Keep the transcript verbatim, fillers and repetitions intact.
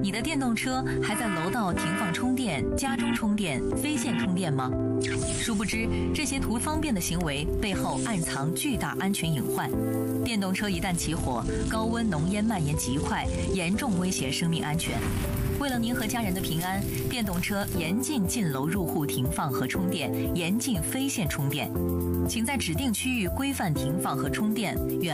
你的电动车还在楼道停放充电、家中充电、非线充电吗？殊不知，这些图方便的行为背后暗藏巨大安全隐患。电动车一旦起火，高温浓烟蔓延极快，严重威胁生命安全。为了您和家人的平安，电动车严禁进楼入户停放和充电，严禁非线充电。请在指定区域规范停放和充电，远